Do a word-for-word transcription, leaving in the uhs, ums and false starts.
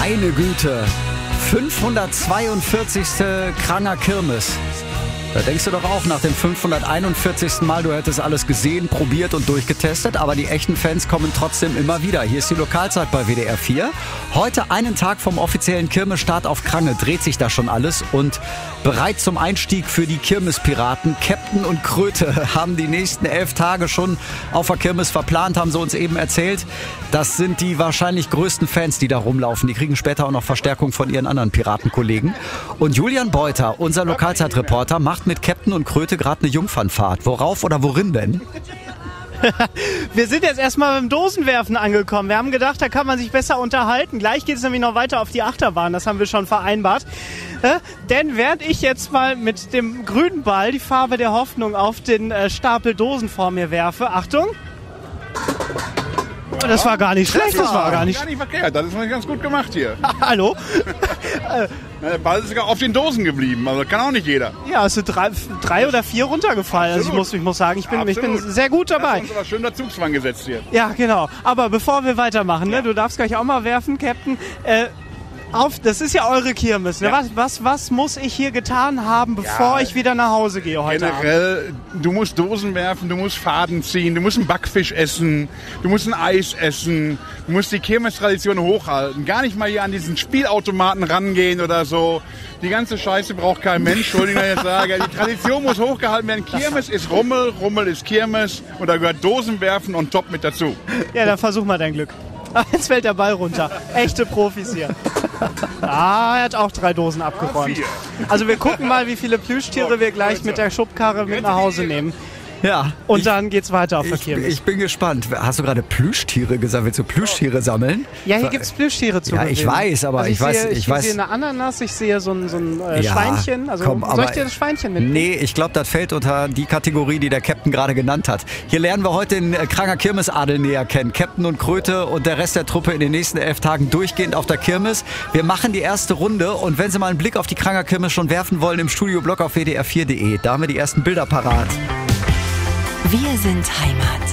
Meine Güte, fünfhundertzweiundvierzigste Kranger Kirmes. Da denkst du doch auch nach dem fünfhunderteinundvierzigsten Mal, du hättest alles gesehen, probiert und durchgetestet, aber die echten Fans kommen trotzdem immer wieder. Hier ist die Lokalzeit bei W D R vier. Heute, einen Tag vom offiziellen Kirmesstart auf Krange, dreht sich da schon alles und bereit zum Einstieg für die Kirmespiraten. Captain und Kröte haben die nächsten elf Tage schon auf der Kirmes verplant, haben sie uns eben erzählt. Das sind die wahrscheinlich größten Fans, die da rumlaufen. Die kriegen später auch noch Verstärkung von ihren anderen Piratenkollegen. Und Julian Beuter, unser Lokalzeitreporter, macht mit Captain und Kröte gerade eine Jungfernfahrt. Worauf oder worin denn? Wir sind jetzt erstmal beim Dosenwerfen angekommen. Wir haben gedacht, da kann man sich besser unterhalten. Gleich geht es nämlich noch weiter auf die Achterbahn. Das haben wir schon vereinbart. Äh, denn während ich jetzt mal mit dem grünen Ball, die Farbe der Hoffnung, auf den äh, Stapel Dosen vor mir werfe. Achtung! Das war gar nicht schlecht, das war gar nicht, gar nicht verkehrt. Das ist noch ganz gut gemacht hier. Hallo? Der Ball ist sogar auf den Dosen geblieben, also kann auch nicht jeder. Ja, es sind drei, drei oder vier runtergefallen. Also ich muss, ich muss sagen, ich bin, ich bin sehr gut dabei. Das ist aber schön der Zugzwang gesetzt hier. Ja, genau. Aber bevor wir weitermachen, ne, du darfst gleich auch mal werfen, Captain. Äh, Auf, das ist ja eure Kirmes. Ne? Ja. Was, was, was muss ich hier getan haben, bevor Ja, ich wieder nach Hause gehe heute Generell, du musst Dosen werfen, du musst Faden ziehen, du musst einen Backfisch essen, du musst ein Eis essen, du musst die Kirmestradition hochhalten. Gar nicht mal hier an diesen Spielautomaten rangehen oder so. Die ganze Scheiße braucht kein Mensch, Entschuldigung, wenn ich jetzt sage. Die Tradition muss hochgehalten werden. Kirmes ist Rummel, Rummel ist Kirmes und da gehört Dosenwerfen und top mit dazu. Abend. Ja, dann versuch mal dein Glück. Jetzt fällt der Ball runter. Echte Profis hier. Ah, er hat auch drei Dosen abgeräumt. Also wir gucken mal, wie viele Plüschtiere wir gleich mit der Schubkarre mit nach Hause nehmen. Ja. Und ich, dann geht's weiter auf der ich, Kirmes. ich bin gespannt. Hast du gerade Plüschtiere gesagt? Willst du Plüschtiere sammeln? Ja, hier gibt's Plüschtiere zu Ja, gewinnen. ich weiß, aber also ich, ich weiß- Sehe, ich, ich weiß- sehe eine Ananas, ich sehe so ein, so ein äh, Ja, Schweinchen. Also komm, soll aber- ich dir das Schweinchen mitbringen? Nee, ich glaube, das fällt unter die Kategorie, die der Captain gerade genannt hat. Hier lernen wir heute den äh, Kranger Kirmesadel näher kennen. Captain und Kröte und der Rest der Truppe in den nächsten elf Tagen durchgehend auf der Kirmes. Wir machen die erste Runde und wenn Sie mal einen Blick auf die Kranger Kirmes schon werfen wollen, im Studioblog auf w d r vier punkt d e. Da haben wir die ersten Bilder parat. Wir sind Heimat.